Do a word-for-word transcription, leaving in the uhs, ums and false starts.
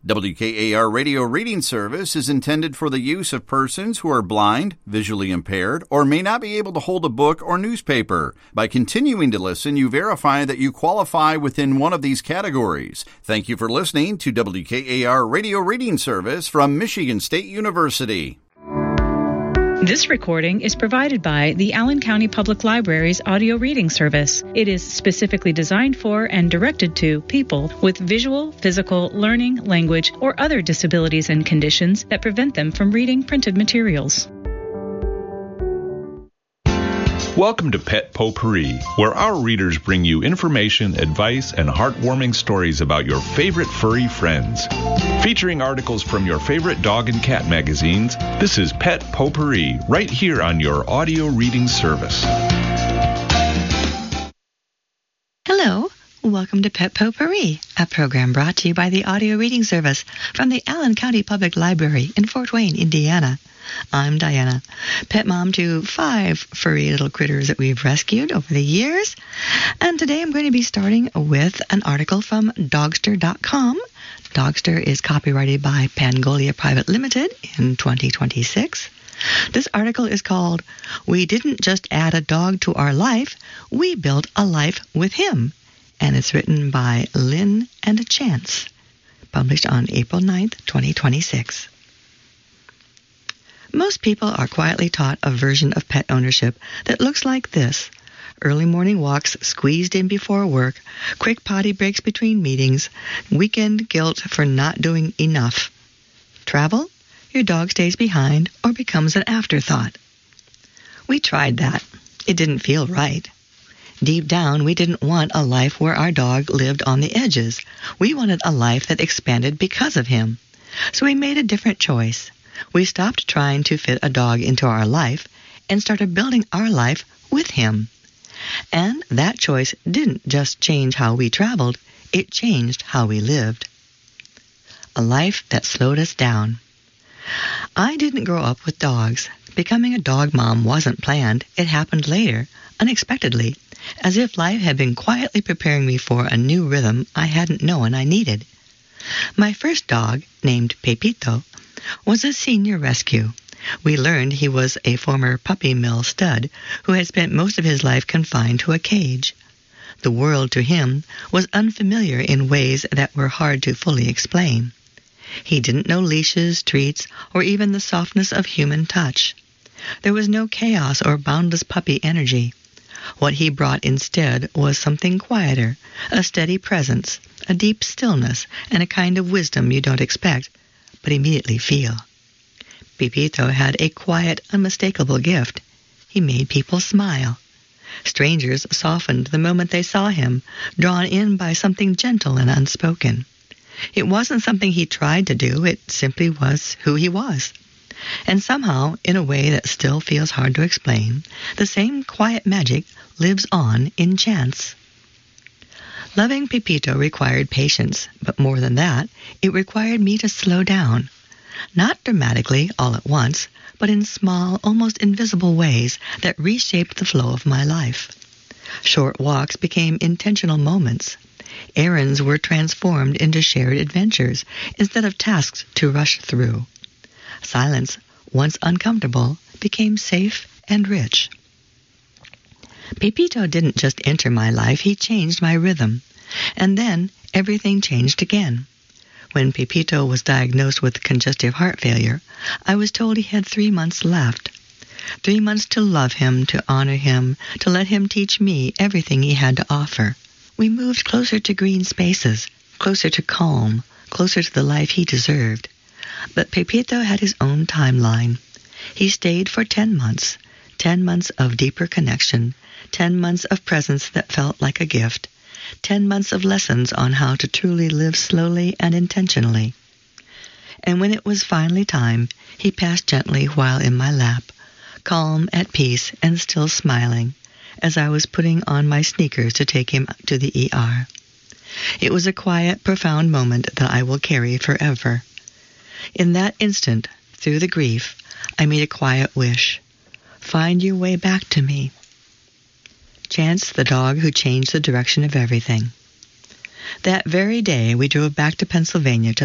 W K A R Radio Reading Service is intended for the use of persons who are blind, visually impaired, or may not be able to hold a book or newspaper. By continuing to listen, you verify that you qualify within one of these categories. Thank you for listening to W K A R Radio Reading Service from Michigan State University. This recording is provided by the Allen County Public Library's audio reading service. It is specifically designed for and directed to people with visual, physical, learning, language, or other disabilities and conditions that prevent them from reading printed materials. Welcome to Pet Potpourri, where our readers bring you information, advice, and heartwarming stories about your favorite furry friends. Featuring articles from your favorite dog and cat magazines, this is Pet Potpourri, right here on your audio reading service. Hello, welcome to Pet Potpourri, a program brought to you by the audio reading service from the Allen County Public Library in Fort Wayne, Indiana. I'm Diana, pet mom to five furry little critters that we've rescued over the years. And today I'm going to be starting with an article from Dogster dot com. Dogster is copyrighted by Pangolia Private Limited in twenty twenty-six. This article is called, "We Didn't Just Add a Dog to Our Life, We Built a Life with Him." And it's written by Lynn and Chance, published on April ninth, twenty twenty-six. Most people are quietly taught a version of pet ownership that looks like this. Early morning walks squeezed in before work, quick potty breaks between meetings, weekend guilt for not doing enough. Travel? Your dog stays behind or becomes an afterthought. We tried that. It didn't feel right. Deep down, we didn't want a life where our dog lived on the edges. We wanted a life that expanded because of him. So we made a different choice. We stopped trying to fit a dog into our life and started building our life with him. And that choice didn't just change how we traveled, it changed how we lived. A life that slowed us down. I didn't grow up with dogs. Becoming a dog mom wasn't planned. It happened later, unexpectedly, as if life had been quietly preparing me for a new rhythm I hadn't known I needed. My first dog, named Pepito, was a senior rescue. We learned he was a former puppy mill stud who had spent most of his life confined to a cage. The world to him was unfamiliar in ways that were hard to fully explain. He didn't know leashes, treats, or even the softness of human touch. There was no chaos or boundless puppy energy. What he brought instead was something quieter, a steady presence, a deep stillness, and a kind of wisdom you don't expect, but immediately feel. Pepito had a quiet, unmistakable gift. He made people smile. Strangers softened the moment they saw him, drawn in by something gentle and unspoken. It wasn't something he tried to do, it simply was who he was. And somehow, in a way that still feels hard to explain, the same quiet magic lives on in Chance. Loving Pepito required patience, but more than that, it required me to slow down. Not dramatically, all at once, but in small, almost invisible ways that reshaped the flow of my life. Short walks became intentional moments. Errands were transformed into shared adventures instead of tasks to rush through. Silence, once uncomfortable, became safe and rich. Pepito didn't just enter my life, he changed my rhythm. And then everything changed again. When Pepito was diagnosed with congestive heart failure, I was told he had three months left. Three months to love him, to honor him, to let him teach me everything he had to offer. We moved closer to green spaces, closer to calm, closer to the life he deserved. But Pepito had his own timeline. He stayed for ten months, ten months of deeper connection, ten months of presence that felt like a gift, ten months of lessons on how to truly live slowly and intentionally. And when it was finally time, he passed gently while in my lap, calm, at peace, and still smiling, as I was putting on my sneakers to take him to the E R. It was a quiet, profound moment that I will carry forever. In that instant, through the grief, I made a quiet wish. Find your way back to me. Chance, the dog who changed the direction of everything. That very day, we drove back to Pennsylvania to